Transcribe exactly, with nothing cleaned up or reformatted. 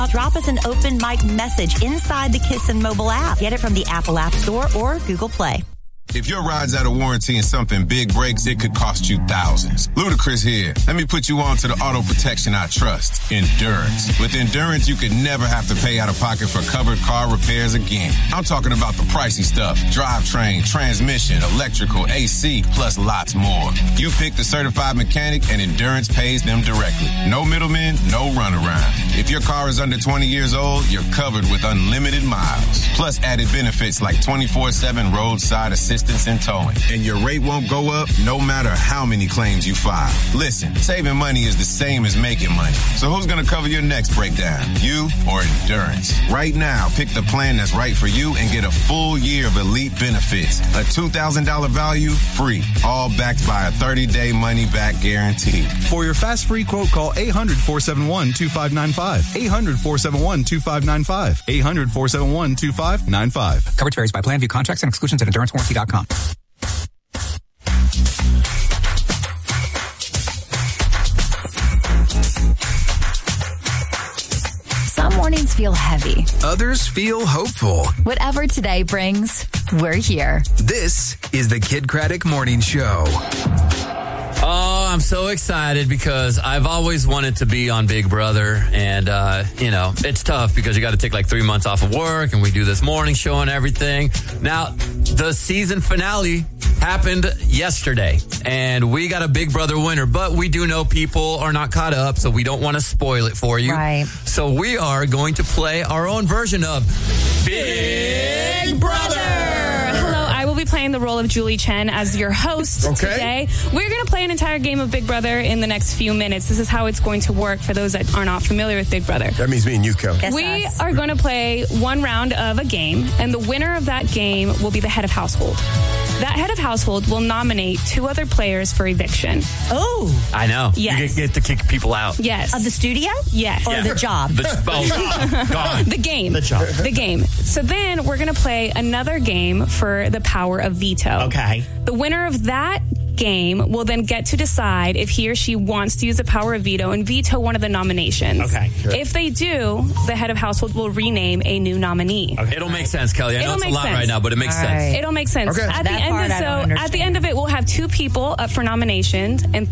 Drop us an open mic message inside the Kissin' mobile app. Get it from the Apple App Store or Google Play. If your ride's out of warranty and something big breaks, it could cost you thousands. Ludacris here. Let me put you on to the auto protection I trust, Endurance. With Endurance, you could never have to pay out of pocket for covered car repairs again. I'm talking about the pricey stuff. Drivetrain, transmission, electrical, A C, plus lots more. You pick the certified mechanic and Endurance pays them directly. No middlemen, no runaround. If your car is under twenty years old, you're covered with unlimited miles. Plus added benefits like twenty-four seven roadside assistance and towing. And your rate won't go up no matter how many claims you file. Listen, saving money is the same as making money. So who's going to cover your next breakdown? You or Endurance? Right now, pick the plan that's right for you and get a full year of elite benefits. A two thousand dollars value, free. All backed by a thirty-day money-back guarantee. For your fast free quote, call eight hundred, four seven one, two five nine five. eight hundred, four seven one, two five nine five. eight hundred, four seven one, two five nine five. Coverage varies by plan. View contracts and exclusions at endurance warranty dot com. Some mornings feel heavy. Others feel hopeful. Whatever today brings, we're here. This is the Kid Craddock Morning Show. Oh, I'm so excited because I've always wanted to be on Big Brother. And, uh, you know, it's tough because you got to take like three months off of work and we do this morning show and everything. Now, the season finale happened yesterday and we got a Big Brother winner, but we do know people are not caught up, so we don't want to spoil it for you. Right. So we are going to play our own version of Big Brother. Hello, I will be playing the role of Julie Chen as your host Okay. today. We're going to play an entire game of Big Brother in the next few minutes. This is how it's going to work for those that are not familiar with Big Brother. That means me and you, Kelly. Yes, We us. are going to play one round of a game, and the winner of that game will be the head of household. That head of household will nominate two other players for eviction. Oh, I know. Yes. You get, get to kick people out. Yes. of the studio? Yes. Or Yeah. the job? The, oh, gone. The game. The job. The game. So then we're going to play another game for the power of veto. Okay. The winner of that game will then get to decide if he or she wants to use the power of veto and veto one of the nominations. Okay. If they do, the head of household will rename a new nominee. Okay. It'll make sense, Kelly. I know It'll it's a make lot sense. right now, but it makes All sense. right. It'll make sense. Okay. At That the end part of I so don't at the end of it, we'll have two people up for nominations and